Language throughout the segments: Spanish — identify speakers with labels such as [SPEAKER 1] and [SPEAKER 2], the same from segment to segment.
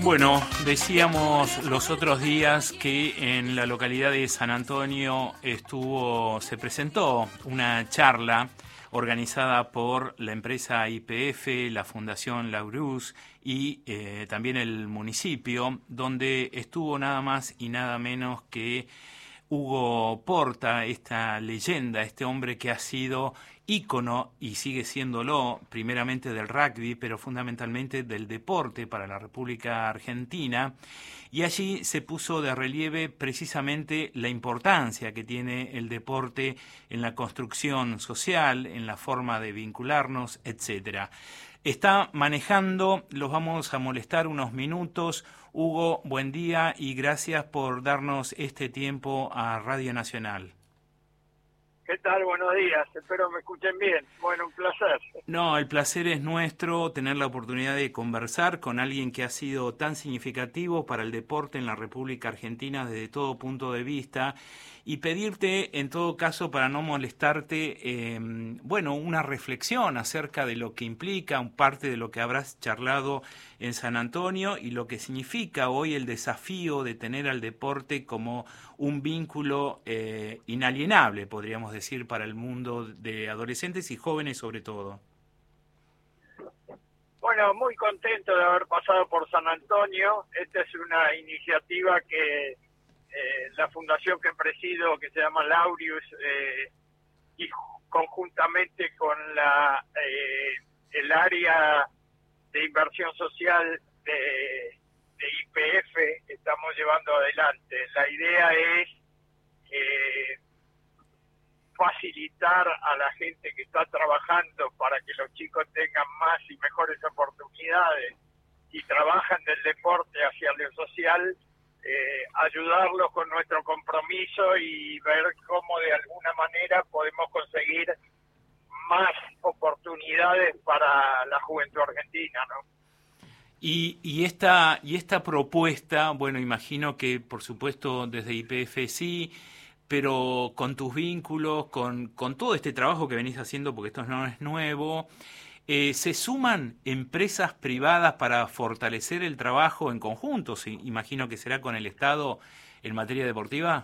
[SPEAKER 1] Bueno, decíamos los otros días que en la localidad de San Antonio se presentó una charla organizada por la empresa YPF, la Fundación Laurus y también el municipio, donde estuvo nada más y nada menos que Hugo Porta, esta leyenda, este hombre que ha sido ícono y sigue siéndolo, primeramente del rugby, pero fundamentalmente del deporte para la República Argentina. Y allí se puso de relieve precisamente la importancia que tiene el deporte en la construcción social, en la forma de vincularnos, etcétera. Está manejando, los vamos a molestar unos minutos. Hugo, buen día y gracias por darnos este tiempo a Radio Nacional.
[SPEAKER 2] ¿Qué tal? Buenos días, espero me escuchen bien. Bueno, un placer.
[SPEAKER 1] No, el placer es nuestro tener la oportunidad de conversar con alguien que ha sido tan significativo para el deporte en la República Argentina desde todo punto de vista y pedirte, en todo caso, para no molestarte, una reflexión acerca de lo que implica, parte de lo que habrás charlado en San Antonio y lo que significa hoy el desafío de tener al deporte como un vínculo inalienable, podríamos decir, para el mundo de adolescentes y jóvenes sobre todo.
[SPEAKER 2] Bueno, muy contento de haber pasado por San Antonio. Esta es una iniciativa que la fundación que presido, que se llama Laurius, y conjuntamente con el área de inversión social de YPF, estamos llevando adelante. La idea es facilitar a la gente que está trabajando para que los chicos tengan más y mejores oportunidades y trabajan del deporte hacia lo social, ayudarlos con nuestro compromiso y ver cómo de alguna manera podemos conseguir más oportunidades para la juventud argentina, ¿no?
[SPEAKER 1] Y esta propuesta, bueno, imagino que por supuesto desde YPF sí, pero con tus vínculos, con todo este trabajo que venís haciendo, porque esto no es nuevo, ¿se suman empresas privadas para fortalecer el trabajo en conjunto? Sí, imagino que será con el Estado en materia deportiva.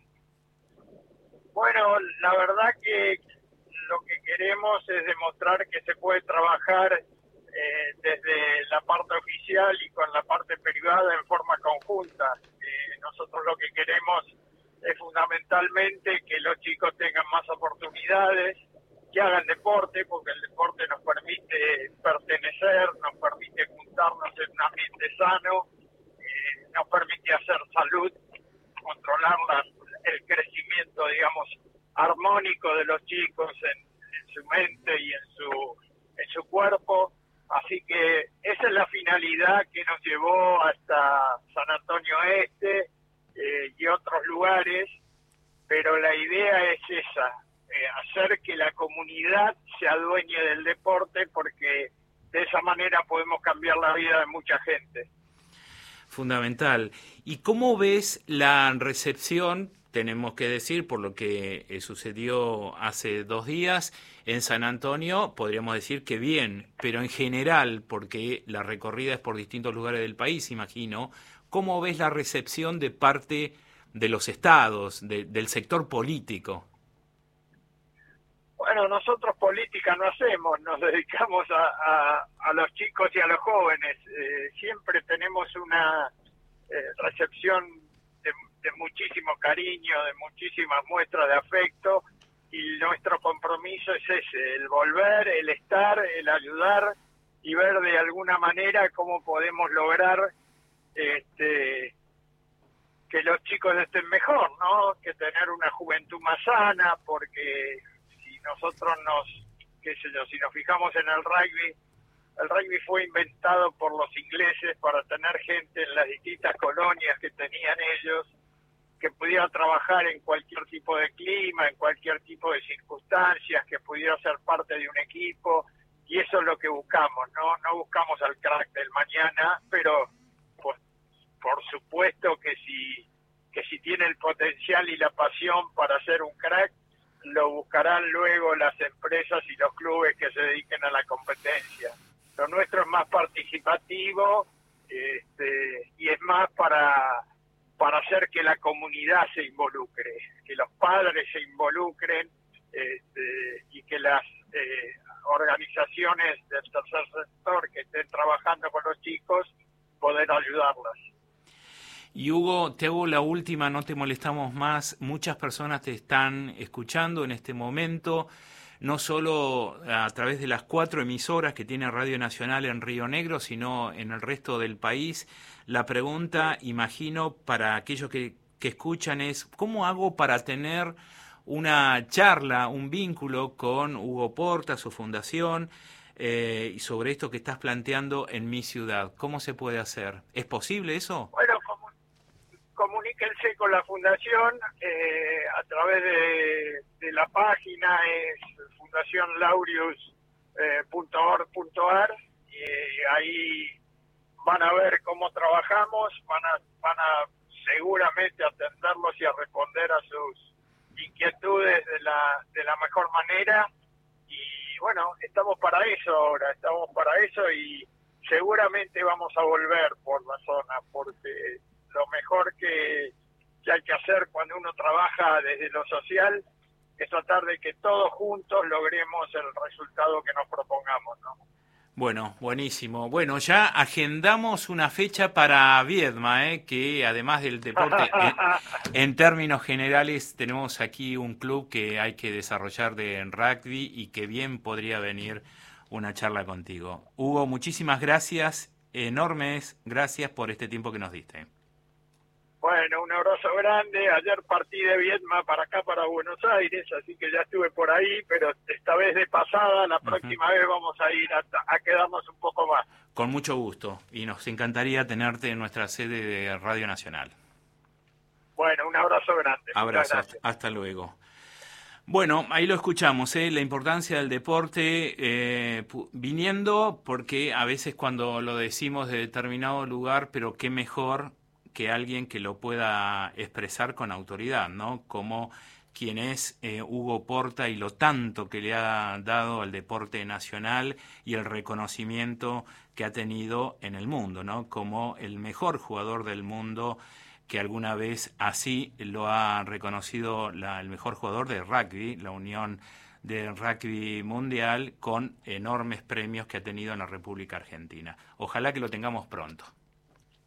[SPEAKER 2] Bueno, la verdad que lo que queremos es demostrar que se puede trabajar desde la parte oficial y con la parte privada en forma conjunta. Nosotros lo que queremos es fundamentalmente que los chicos tengan más oportunidades, que hagan deporte, porque el deporte nos permite pertenecer, nos permite juntarnos en un ambiente sano, nos permite hacer salud, controlar el crecimiento, digamos, armónico de los chicos en su mente y en su cuerpo. Así que esa es la finalidad que nos llevó hasta San Antonio Este y otros lugares, pero la idea es esa, hacer que la comunidad se adueñe del deporte, porque de esa manera podemos cambiar la vida de mucha gente.
[SPEAKER 1] Fundamental. ¿Y cómo ves la recepción, tenemos que decir, por lo que sucedió hace 2 días en San Antonio? Podríamos decir que bien, pero en general, porque la recorrida es por distintos lugares del país, imagino, ¿cómo ves la recepción de parte de los estados, del sector político?
[SPEAKER 2] Bueno, nosotros política no hacemos, nos dedicamos a los chicos y a los jóvenes. Siempre tenemos una recepción de muchísimo cariño, de muchísimas muestras de afecto, y nuestro compromiso es ese, el volver, el estar, el ayudar y ver de alguna manera cómo podemos lograr que los chicos estén mejor, ¿no? Que tener una juventud más sana, porque si nosotros si nos fijamos en el rugby fue inventado por los ingleses para tener gente en las distintas colonias que tenían ellos, que pudiera trabajar en cualquier tipo de clima, en cualquier tipo de circunstancias, que pudiera ser parte de un equipo, y eso es lo que buscamos, no buscamos al crack del mañana, pero pues, por supuesto que si tiene el potencial y la pasión para ser un crack, lo buscarán luego las empresas y los clubes que se dediquen a la competencia. Lo nuestro es más participativo, y es más para hacer que la comunidad se involucre, que los padres se involucren, y que las organizaciones del tercer sector que estén trabajando con los chicos, poder ayudarlas.
[SPEAKER 1] Y Hugo, te hago la última, no te molestamos más. Muchas personas te están escuchando en este momento, no solo a través de las 4 emisoras que tiene Radio Nacional en Río Negro, sino en el resto del país. La pregunta, imagino, para aquellos que escuchan es, ¿cómo hago para tener una charla, un vínculo con Hugo Porta, su fundación, y sobre esto que estás planteando en mi ciudad? ¿Cómo se puede hacer? ¿Es posible eso?
[SPEAKER 2] Bueno, comuníquense con la fundación a través de la página, es fundacionlaurius.org.ar, y ahí van a ver cómo trabajamos, van a seguramente atenderlos y a responder a sus inquietudes de la mejor manera. Y bueno, estamos para eso y seguramente vamos a volver por la zona, porque lo mejor que hay que hacer cuando uno trabaja desde lo social es tratar de que todos juntos logremos el resultado que nos propongamos, ¿no?
[SPEAKER 1] Bueno, buenísimo. Bueno, ya agendamos una fecha para Viedma, que además del deporte, en términos generales, tenemos aquí un club que hay que desarrollar de rugby y que bien podría venir una charla contigo. Hugo, muchísimas gracias, enormes gracias por este tiempo que nos diste.
[SPEAKER 2] Bueno, un abrazo grande. Ayer partí de Viedma para acá, para Buenos Aires, así que ya estuve por ahí, pero esta vez de pasada, la próxima vez vamos a ir a quedarnos un poco más.
[SPEAKER 1] Con mucho gusto, y nos encantaría tenerte en nuestra sede de Radio Nacional.
[SPEAKER 2] Bueno, un abrazo grande.
[SPEAKER 1] Abrazo, hasta luego. Bueno, ahí lo escuchamos, la importancia del deporte viniendo, porque a veces cuando lo decimos de determinado lugar, pero qué mejor que alguien que lo pueda expresar con autoridad, ¿no? Como quien es Hugo Porta y lo tanto que le ha dado al deporte nacional y el reconocimiento que ha tenido en el mundo, ¿no? Como el mejor jugador del mundo, que alguna vez así lo ha reconocido el mejor jugador de rugby, la Unión de Rugby Mundial, con enormes premios que ha tenido en la República Argentina. Ojalá que lo tengamos pronto.